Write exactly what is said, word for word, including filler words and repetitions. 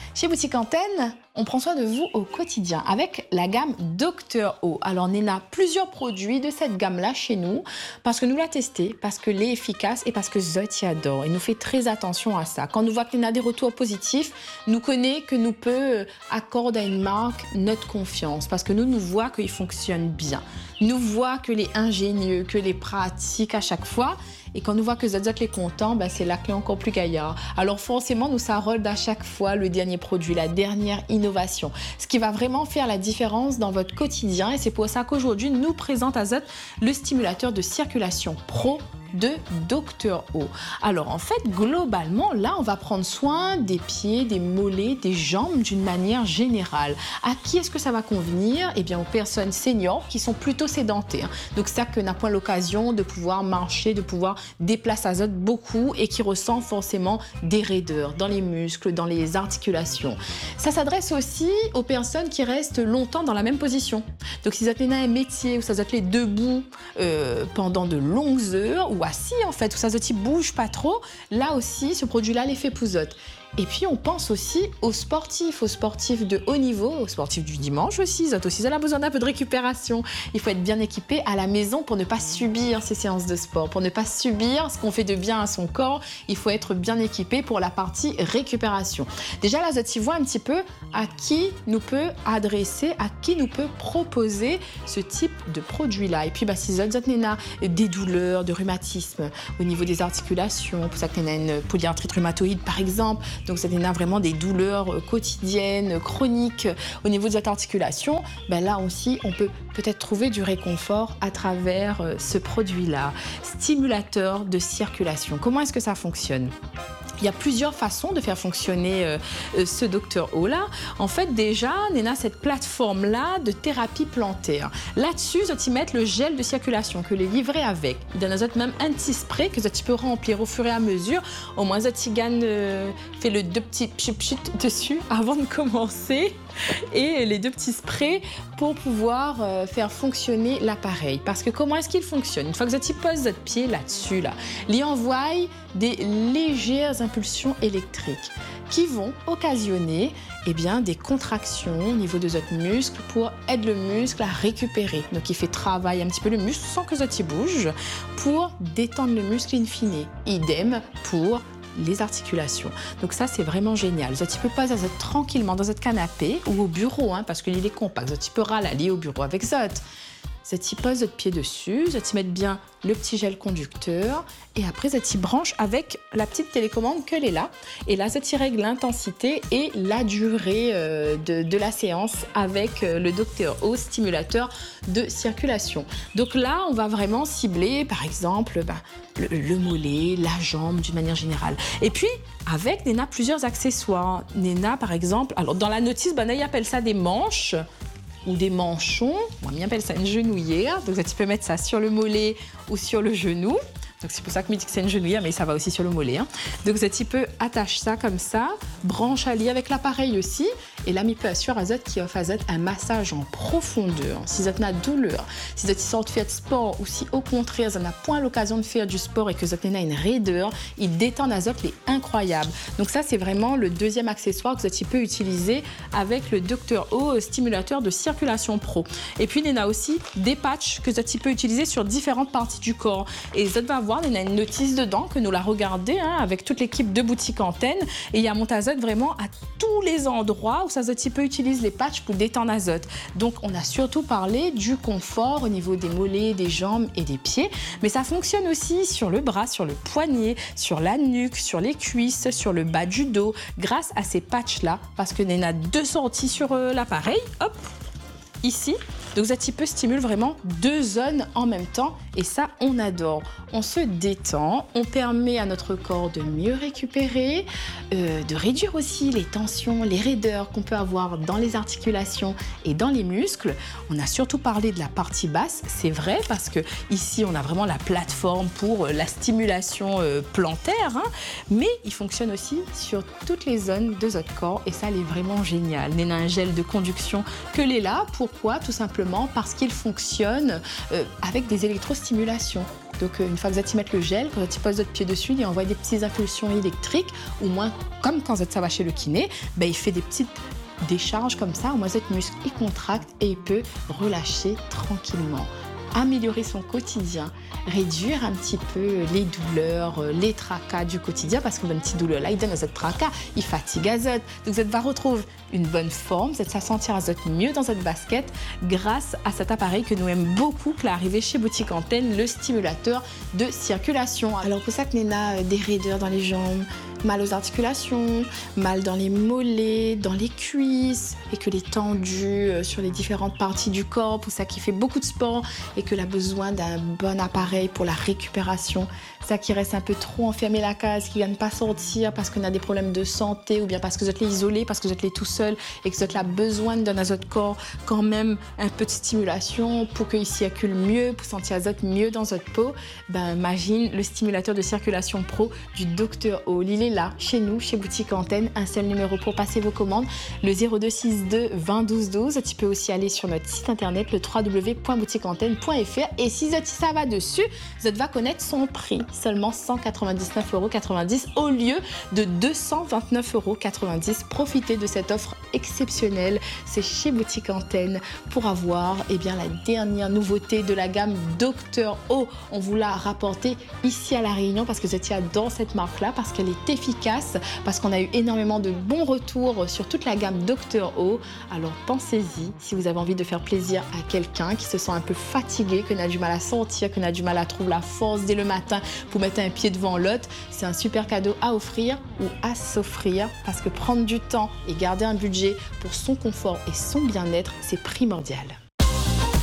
Chez Boutique Antenne, on prend soin de vous au quotidien avec la gamme Docteur O. Alors, Néna, plusieurs produits de cette gamme-là chez nous parce que nous l'a testé, parce que l'est efficace et parce que Zot y adore. Il nous fait très attention à ça. Quand nous voit que Néna a des retours positifs, nous connaît que nous peut accorder à une marque notre confiance parce que nous nous voit qu'il fonctionne bien. Nous voit que les ingénieux, que les pratiques à chaque fois. Et quand nous voit que Zot est content, ben c'est la clé encore plus gaillard. Alors forcément, nous ça rôde à chaque fois le dernier produit, la dernière innovation. Ce qui va vraiment faire la différence dans votre quotidien. Et c'est pour ça qu'aujourd'hui, nous présente à Zot le stimulateur de circulation Pro de Docteur O. Alors en fait, globalement, là, on va prendre soin des pieds, des mollets, des jambes d'une manière générale. À qui est-ce que ça va convenir? Eh bien, aux personnes seniors qui sont plutôt sédentaires. Donc, ça que n'a point l'occasion de pouvoir marcher, de pouvoir déplacer à Zot beaucoup et qui ressent forcément des raideurs dans les muscles, dans les articulations. Ça s'adresse aussi aux personnes qui restent longtemps dans la même position. Donc, si Zot a un métier où ça Zot est debout euh, pendant de longues heures, ou assis en fait, où ça ne bouge pas trop, là aussi, ce produit-là les fait pouzotte. Et puis, on pense aussi aux sportifs, aux sportifs de haut niveau, aux sportifs du dimanche aussi. Zot aussi, ça a besoin d'un peu de récupération. Il faut être bien équipé à la maison pour ne pas subir ces séances de sport, pour ne pas subir ce qu'on fait de bien à son corps. Il faut être bien équipé pour la partie récupération. Déjà, là, Zot y voit un petit peu à qui nous peut adresser, à qui nous peut proposer ce type de produit-là. Et puis, bah, si Zot, Zot n'a des douleurs, de rhumatisme au niveau des articulations, pour ça que Néna a une polyarthrite rhumatoïde, par exemple. Donc, ça a vraiment des douleurs quotidiennes, chroniques au niveau de cette articulation. Ben là aussi, on peut peut-être trouver du réconfort à travers ce produit-là. Stimulateur de circulation. Comment est-ce que ça fonctionne ? Il y a plusieurs façons de faire fonctionner euh, ce Docteur O-là. En fait, déjà, Néna, cette plateforme-là de thérapie plantaire. Là-dessus, Zot y met le gel de circulation que les livrets avec. Il donne à Zot même un petit spray que Zot y peut remplir au fur et à mesure. Au moins, Zot y gagne, euh, fait le deux petits pchut-pchut dessus avant de commencer. Et les deux petits sprays pour pouvoir euh, faire fonctionner l'appareil. Parce que comment est-ce qu'il fonctionne? Une fois que Zot y pose votre pied là-dessus, là, il y envoie des légères impulsions électriques qui vont occasionner eh bien, des contractions au niveau de votre muscle pour aider le muscle à récupérer. Donc, il fait travailler un petit peu le muscle sans que Zot y bouge pour détendre le muscle in fine. Idem pour les articulations. Donc ça, c'est vraiment génial. Zot y peut pas Zot tranquillement dans votre canapé ou au bureau, hein, parce qu'il est compact. Zot y peut râler au bureau avec Zot. Zot y pose votre pied dessus, Zot y met bien le petit gel conducteur et après Zot y branche avec la petite télécommande qu'elle est là. Et là, Zot y règle l'intensité et la durée euh, de, de la séance avec euh, le Docteur O, stimulateur de circulation. Donc là, on va vraiment cibler, par exemple, bah, le, le mollet, la jambe d'une manière générale. Et puis, avec Néna, plusieurs accessoires. Néna, par exemple, alors dans la notice, bah, Néna appelle ça des manches ou des manchons, moi on appelle ça une genouillère, donc tu peux mettre ça sur le mollet ou sur le genou. Donc c'est pour ça que je dis que c'est une genouillère, mais ça va aussi sur le mollet. Hein. Donc Zot peut attacher ça comme ça, branche à lit avec l'appareil aussi, et là, il peut assurer à Zot qui offre à Zot un massage en profondeur. Si Zot n'a douleur, si Zot sort de faire de sport, ou si au contraire, Zot n'a point l'occasion de faire du sport et que Zot n'a une raideur, il détend à Zot, il est incroyable. Donc ça, c'est vraiment le deuxième accessoire que Zot peut utiliser avec le Docteur O, stimulateur de circulation pro. Et puis, Néna aussi des patchs que Zot peut utiliser sur différentes parties du corps. Et Zot va voir, Néna a une notice dedans que nous la regardé hein, avec toute l'équipe de Boutique Antenne. Et il y a monté à Zot vraiment à tous les endroits où ça Zot peut utiliser les patchs pour détendre à Zot. Donc, on a surtout parlé du confort au niveau des mollets, des jambes et des pieds. Mais ça fonctionne aussi sur le bras, sur le poignet, sur la nuque, sur les cuisses, sur le bas du dos, grâce à ces patchs-là. Parce que Néna a deux sorties sur euh, l'appareil. Hop, ici. Donc Zot peut stimuler vraiment deux zones en même temps et ça, on adore. On se détend, on permet à notre corps de mieux récupérer, euh, de réduire aussi les tensions, les raideurs qu'on peut avoir dans les articulations et dans les muscles. On a surtout parlé de la partie basse, c'est vrai, parce que ici, on a vraiment la plateforme pour la stimulation euh, plantaire, hein, mais il fonctionne aussi sur toutes les zones de votre corps et ça, il est vraiment génial. Néna a un gel de conduction que l'est là. Pourquoi ? Tout simplement parce qu'il fonctionne euh, avec des électrostimulations. Donc, euh, une fois que vous allez mettre le gel, quand vous posez votre pied dessus, il envoie des petites impulsions électriques, ou moins, comme quand ça va chez le kiné, ben, il fait des petites décharges comme ça, au moins votre muscle il contracte et il peut relâcher tranquillement. Améliorer son quotidien, réduire un petit peu les douleurs, les tracas du quotidien, parce que une petite douleur là, il donne à votre tracas, il fatigue azote. Donc vous va retrouver une bonne forme, vous allez se sentir azote mieux dans votre basket grâce à cet appareil que nous aimons beaucoup, qui est arrivé chez Boutique Antenne, le stimulateur de circulation. Alors pour ça que Néna a des raideurs dans les jambes, mal aux articulations, mal dans les mollets, dans les cuisses, et que les tendus sur les différentes parties du corps, pour ça qui fait beaucoup de sport et que a besoin d'un bon appareil pour la récupération. Ça qui reste un peu trop enfermé la case, qui ne vient pas sortir parce qu'on a des problèmes de santé ou bien parce que vous êtes isolé, parce que vous êtes tout seul et que vous avez besoin de donner à votre corps quand même un peu de stimulation pour qu'il circule mieux, pour sentir l'azote mieux dans votre peau. Ben, imagine le stimulateur de circulation pro du docteur O. Il est là, chez nous, chez Boutique Antenne. Un seul numéro pour passer vos commandes, le zéro deux six deux vingt douze douze. Tu peux aussi aller sur notre site internet, le w w w point boutique antenne point f r. Et si ça va dessus, vous va connaître son prix. Seulement cent quatre-vingt-dix-neuf euros quatre-vingt-dix au lieu de deux cent vingt-neuf euros quatre-vingt-dix. Profitez de cette offre exceptionnelle. C'est chez Boutique Antenne pour avoir eh bien, la dernière nouveauté de la gamme docteur O. On vous l'a rapporté ici à La Réunion parce que vous étiez dans cette marque-là, parce qu'elle est efficace, parce qu'on a eu énormément de bons retours sur toute la gamme docteur O. Alors pensez-y, si vous avez envie de faire plaisir à quelqu'un qui se sent un peu fatigué, qu'on a du mal à sentir, qu'on a du mal à trouver la force dès le matin pour mettre un pied devant l'autre, c'est un super cadeau à offrir ou à s'offrir, parce que prendre du temps et garder un budget pour son confort et son bien-être, c'est primordial.